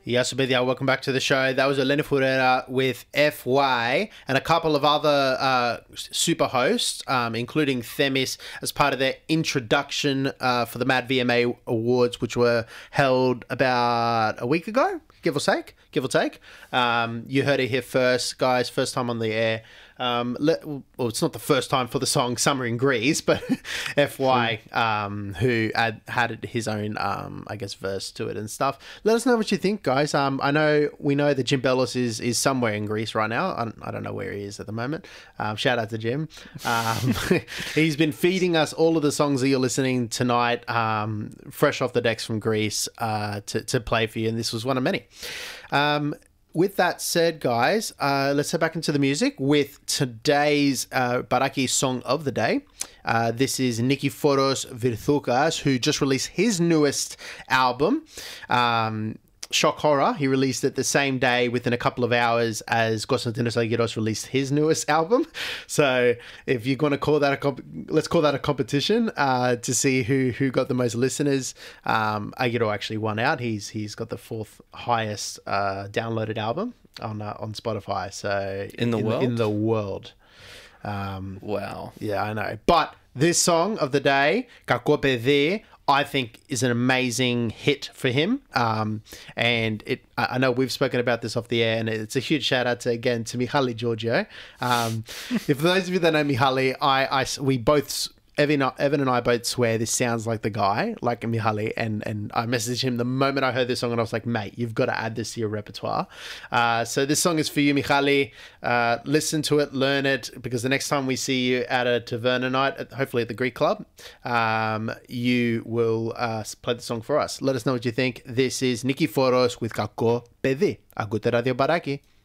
Yes, Obedia, welcome back to the show. That was Elena Furera with FY and a couple of other super hosts, including Themis, as part of their introduction for the Mad VMA Awards, which were held about a week ago, give or take. You heard it here first, guys, first time on the air. Well, it's not the first time for the song Summer in Greece, but FY, who had his own, I guess, verse to it and stuff. Let us know what you think, guys. We know that Jim Bellos is somewhere in Greece right now. I don't know where he is at the moment. Shout out to Jim. He's been feeding us all of the songs that you're listening tonight, fresh off the decks from Greece, to play for you, and this was one of many. With that said, guys, let's head back into the music with today's Baraki song of the day. This is Nikiforos Virthoukas, who just released his newest album, Shock Horror. He released it the same day within a couple of hours as Konstantinos Agiros released his newest album. So if you're going to call that let's call that a competition to see who got the most listeners. Agiro actually won out. He's got the fourth highest downloaded album on Spotify. So in the world. Wow. Yeah, I know. But this song of the day, Kako Pedi, I think is an amazing hit for him. And I know we've spoken about this off the air, and it's a huge shout out to Mihaly Georgiou. If for those of you that know Mihaly, we both, Evan and I both swear this sounds like the guy, like Mihaly, and I messaged him the moment I heard this song, and I was like, mate, you've got to add this to your repertoire. So this song is for you, Mihaly. Listen to it, learn it, because the next time we see you at a taverna night, hopefully at the Greek Club, you will play the song for us. Let us know what you think. This is Nikiforos with Kako Pedi. Ακούτε Radio Baraki.